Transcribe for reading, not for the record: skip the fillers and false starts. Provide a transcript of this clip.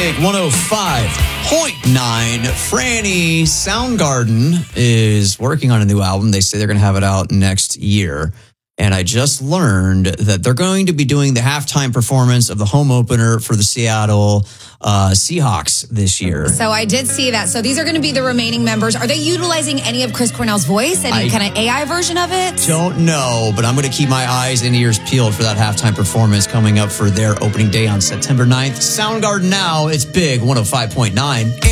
Big 105.9. Franny Soundgarden is working on a new album. They say they're going to have it out next year. And I just learned that they're going to be doing the halftime performance of the home opener for the Seattle Seahawks this year. So I did see that. So these are going to be the remaining members. Are they utilizing any of Chris Cornell's voice? Any kind of AI version of it? Don't know, but I'm going to keep my eyes and ears peeled for that halftime performance coming up for their opening day on September 9th. Soundgarden now, it's Big 105.9.